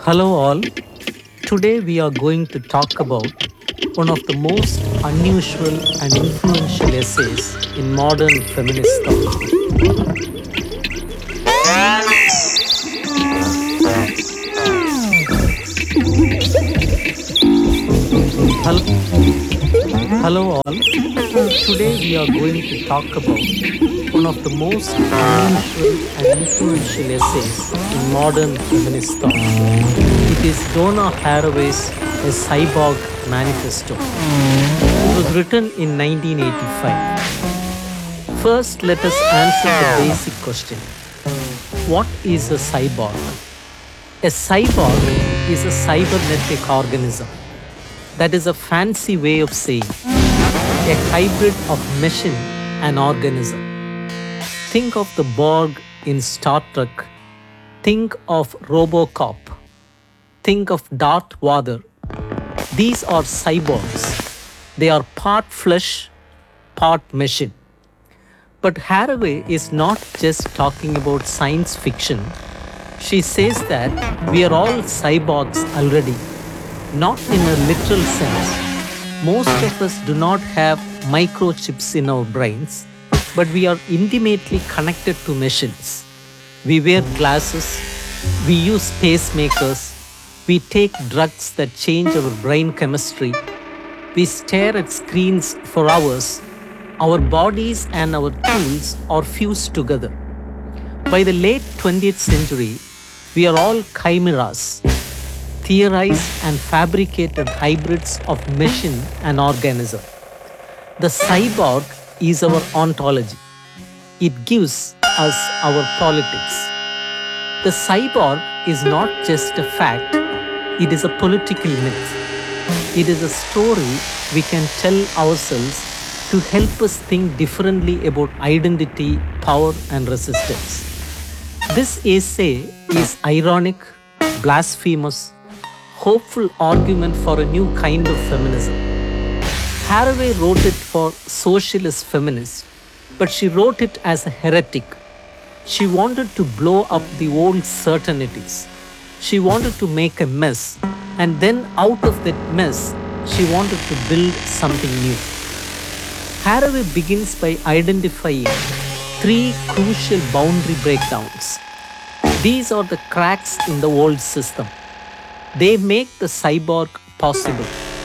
Hello, all. Today we are going to talk about one of the most unusual and influential essays in modern feminist thought. Hello, hello, all. Today we are going to talk about one of the most unusual and influential essays in modern feminist thought. It is Donna Haraway's A Cyborg Manifesto. It was written in 1985. First, let us answer the basic question. What is a cyborg? A cyborg is a cybernetic organism. That is a fancy way of saying a hybrid of machine and organism. Think of the Borg in Star Trek. Think of Robocop. Think of Darth Vader. These are cyborgs. They are part flesh, part machine. But Haraway is not just talking about science fiction. She says that we are all cyborgs already, not in a literal sense. Most of us do not have microchips in our brains, but we are intimately connected to machines. We wear glasses, we use pacemakers, we take drugs that change our brain chemistry, we stare at screens for hours. Our bodies and our tools are fused together. By the late 20th century, we are all chimeras, theorized and fabricated hybrids of machine and organism. The cyborg is our ontology. It gives us our politics. The cyborg is not just a fact, it is a political myth. It is a story we can tell ourselves to help us think differently about identity, power, and resistance. This essay is ironic, blasphemous, hopeful argument for a new kind of feminism. Haraway wrote it for socialist feminists, but she wrote it as a heretic. She wanted to blow up the old certainties. She wanted to make a mess, and then out of that mess, she wanted to build something new. Haraway begins by identifying three crucial boundary breakdowns. These are the cracks in the old system. They make the cyborg possible.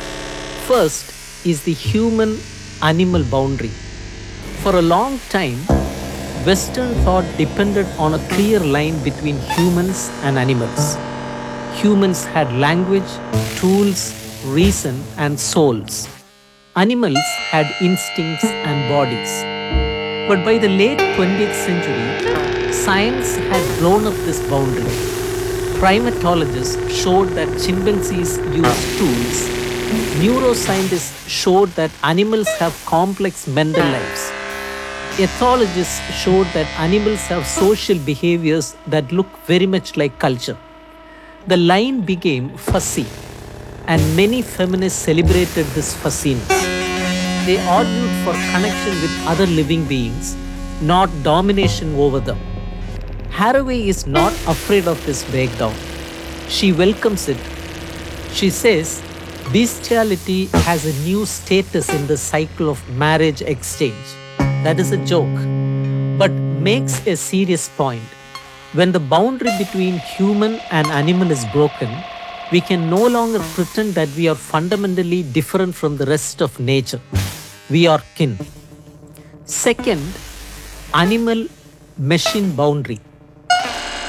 First is the human-animal boundary. For a long time, Western thought depended on a clear line between humans and animals. Humans had language, tools, reason, and souls. Animals had instincts and bodies. But by the late 20th century, science had blown up this boundary. Primatologists showed that chimpanzees use tools. Neuroscientists showed that animals have complex mental lives. Ethologists showed that animals have social behaviors that look very much like culture. The line became fuzzy, and many feminists celebrated this fuzziness. They argued for connection with other living beings, not domination over them. Haraway is not afraid of this breakdown. She welcomes it. She says, bestiality has a new status in the cycle of marriage exchange. That is a joke, but makes a serious point. When the boundary between human and animal is broken, we can no longer pretend that we are fundamentally different from the rest of nature. We are kin. Second, animal-machine boundary.